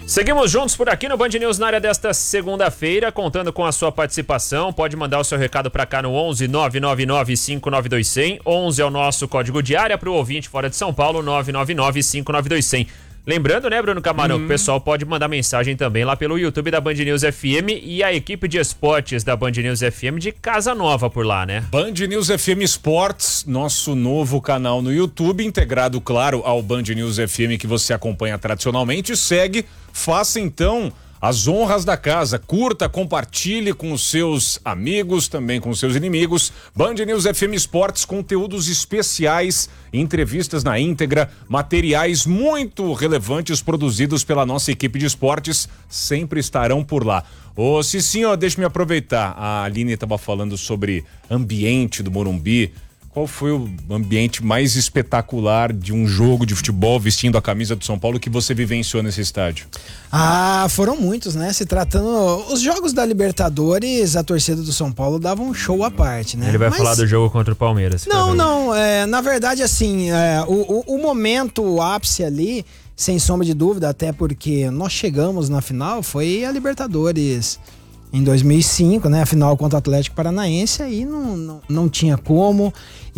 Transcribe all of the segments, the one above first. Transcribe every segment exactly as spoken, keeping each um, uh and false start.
Seguimos juntos por aqui no Band News na área desta segunda-feira, contando com a sua participação. Pode mandar o seu recado para cá no onze nove nove nove cinco nove dois zero zero. onze é o nosso código de área para o ouvinte fora de São Paulo, nove nove nove cinco nove dois zero zero. Lembrando, né, Bruno Camarão, hum. que o pessoal pode mandar mensagem também lá pelo YouTube da Band News F M e a equipe de esportes da Band News F M de Casa Nova por lá, né? Band News F M Esportes, nosso novo canal no YouTube, integrado, claro, ao Band News F M que você acompanha tradicionalmente. Segue, faça então as honras da casa, curta, compartilhe com os seus amigos, também com os seus inimigos. Band News F M Esportes, conteúdos especiais, entrevistas na íntegra, materiais muito relevantes produzidos pela nossa equipe de esportes, sempre estarão por lá. Ô Cicinho, deixa-me aproveitar, a Aline estava falando sobre ambiente do Morumbi. Qual foi o ambiente mais espetacular de um jogo de futebol vestindo a camisa do São Paulo que você vivenciou nesse estádio? Ah, foram muitos, né? Se tratando... Os jogos da Libertadores, a torcida do São Paulo dava um show à parte, né? Ele vai Mas... falar do jogo contra o Palmeiras. Não, não. É, na verdade, assim, é, o, o, o momento, o ápice ali, sem sombra de dúvida, até porque nós chegamos na final, foi a Libertadores em dois mil e cinco, né? A final contra o Atlético Paranaense, aí não, não, não tinha como.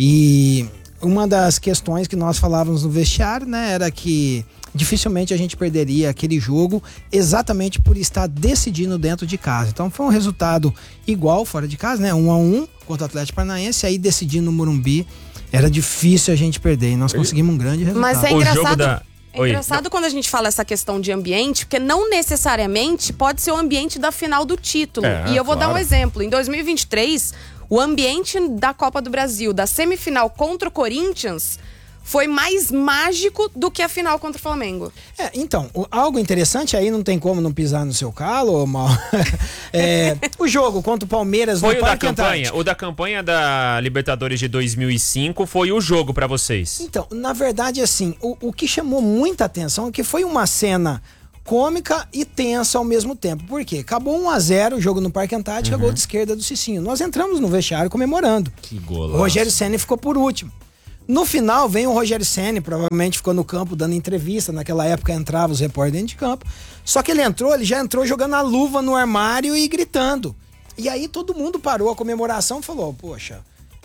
E uma das questões que nós falávamos no vestiário, né, era que dificilmente a gente perderia aquele jogo exatamente por estar decidindo dentro de casa. Então foi um resultado igual fora de casa, né? Um a um contra o Atlético Paranaense, aí decidindo no Morumbi, era difícil a gente perder e nós conseguimos um grande resultado. Mas é engraçado... O jogo da... É engraçado Oi. quando a gente fala essa questão de ambiente, porque não necessariamente pode ser o ambiente da final do título. É, e eu vou claro. dar um exemplo. Em dois mil e vinte e três, o ambiente da Copa do Brasil, da semifinal contra o Corinthians, foi mais mágico do que a final contra o Flamengo. É, então, o, algo interessante aí, não tem como não pisar no seu calo, mal. é, o jogo contra o Palmeiras foi no o da Parque campanha. Antártico. O da campanha da Libertadores de dois mil e cinco foi o jogo pra vocês. Então, na verdade, assim, o, o que chamou muita atenção é que foi uma cena cômica e tensa ao mesmo tempo. Por quê? Acabou um a zero o jogo no Parque Antártico, uhum. gol de esquerda do Cicinho. Nós entramos no vestiário comemorando. Que golaço. O Rogério Ceni ficou por último. No final vem o Rogério Ceni, provavelmente ficou no campo dando entrevista, naquela época entrava os repórteres dentro de campo, só que ele entrou, ele já entrou jogando a luva no armário e gritando, e aí todo mundo parou a comemoração e falou, poxa,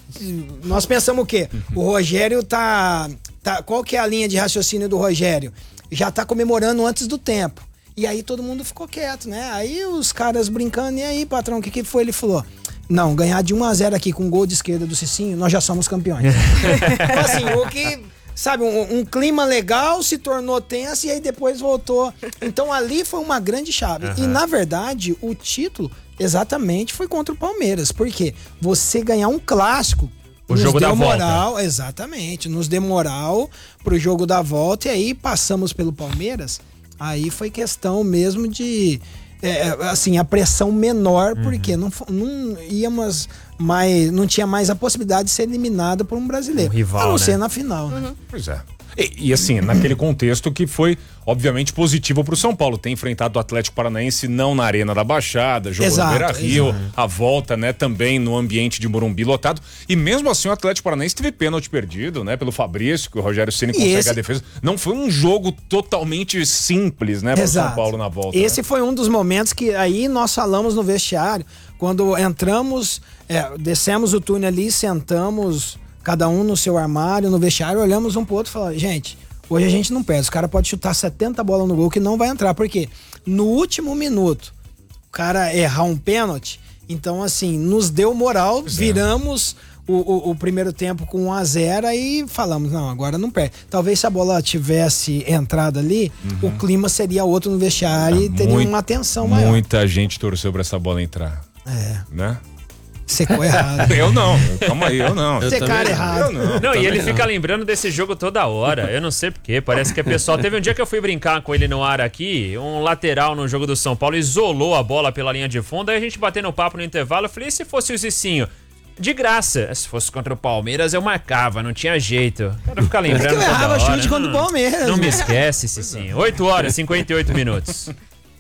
nós pensamos o quê? O Rogério tá, tá, qual que é a linha de raciocínio do Rogério? Já tá comemorando antes do tempo, e aí todo mundo ficou quieto, né? Aí os caras brincando, e aí patrão, o que que foi? Ele falou, não, ganhar de um a zero aqui com gol de esquerda do Cicinho, nós já somos campeões. Então, assim, o que, sabe, um, um clima legal se tornou tenso e aí depois voltou. Então ali foi uma grande chave. Uhum. E na verdade, o título exatamente foi contra o Palmeiras. Por quê? Você ganhar um clássico. O jogo da moral, volta. Exatamente. Nos deu moral pro jogo da volta e aí passamos pelo Palmeiras. Aí foi questão mesmo de... É, assim, a pressão menor, uhum. porque não, não íamos mais, não tinha mais a possibilidade de ser eliminada por um brasileiro. Um rival, a não né? ser na final. Uhum. Né? Pois é. E, e assim, naquele contexto que foi, obviamente, positivo pro São Paulo. Tem enfrentado o Atlético Paranaense não na Arena da Baixada, jogou Exato, no Beira-Rio, exato. a volta, né, também no ambiente de Morumbi lotado. E mesmo assim o Atlético Paranaense teve pênalti perdido, né, pelo Fabrício, que o Rogério Ceni consegue esse... a defesa. Não foi um jogo totalmente simples, né, pro Exato. São Paulo na volta. Esse né? foi um dos momentos que aí nós falamos no vestiário, quando entramos, é, descemos o túnel ali, sentamos, cada um no seu armário, no vestiário, olhamos um pro outro e falamos, gente, hoje a gente não perde, os caras podem chutar setenta bolas no gol que não vai entrar, porque no último minuto o cara errar um pênalti, então assim, nos deu moral, pois viramos é. o, o, o primeiro tempo com um a zero e falamos, não, agora não perde. Talvez se a bola tivesse entrado ali, uhum. o clima seria outro no vestiário ah, e teria muito, uma tensão maior. Muita gente torceu pra essa bola entrar. É. Né? Secou errado. Eu não, calma aí, eu não. Você cara errado. Eu não, não e ele não. fica lembrando desse jogo toda hora. Eu não sei porquê. Parece que é pessoal. Teve um dia que eu fui brincar com ele no ar aqui, um lateral no jogo do São Paulo isolou a bola pela linha de fundo. Aí a gente batendo papo no intervalo. Eu falei, e se fosse o Cicinho? De graça. Se fosse contra o Palmeiras, eu marcava, não tinha jeito. Quero ficar lembrando toda hora. Eu chute contra o Palmeiras. Não me esquece, Cicinho. oito horas e cinquenta e oito minutos.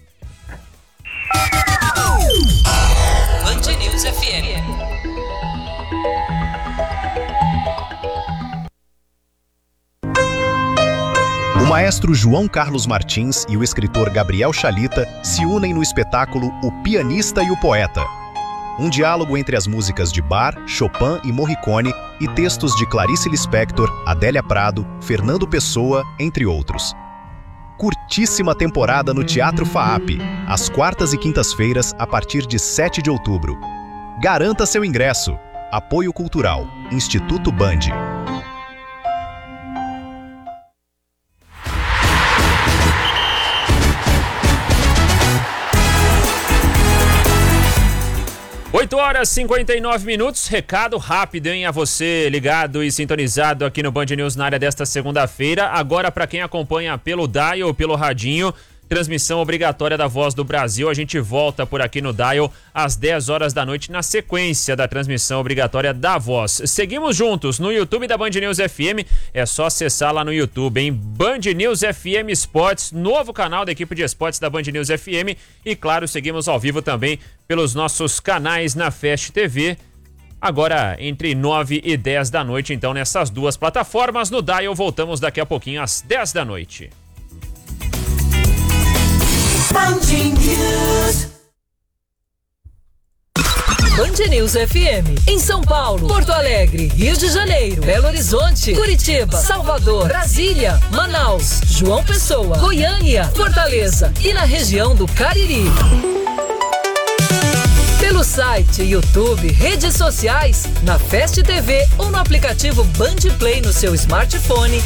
Band News F M. O maestro João Carlos Martins e o escritor Gabriel Chalita se unem no espetáculo O Pianista e o Poeta. Um diálogo entre as músicas de Bach, Chopin e Morricone e textos de Clarice Lispector, Adélia Prado, Fernando Pessoa, entre outros. Curtíssima temporada no Teatro FAAP, às quartas e quintas-feiras, a partir de sete de outubro. Garanta seu ingresso. Apoio Cultural, Instituto Band. oito horas e cinquenta e nove minutos, recado rápido, hein, a você ligado e sintonizado aqui no Band News na área desta segunda-feira. Agora, para quem acompanha pelo Dial ou pelo radinho, transmissão obrigatória da Voz do Brasil. A gente volta por aqui no Dial às dez horas da noite na sequência da transmissão obrigatória da Voz. Seguimos juntos no YouTube da Band News F M. É só acessar lá no YouTube, hein? Band News F M Esportes, novo canal da equipe de esportes da Band News F M. E claro, seguimos ao vivo também pelos nossos canais na Fast T V. Agora entre nove e dez da noite, então nessas duas plataformas. No Dial voltamos daqui a pouquinho às dez da noite. Band News. Band News F M. Em São Paulo, Porto Alegre, Rio de Janeiro, Belo Horizonte, Curitiba, Salvador, Brasília, Manaus, João Pessoa, Goiânia, Fortaleza e na região do Cariri. Pelo site, YouTube, redes sociais, na Fast T V ou no aplicativo Band Play no seu smartphone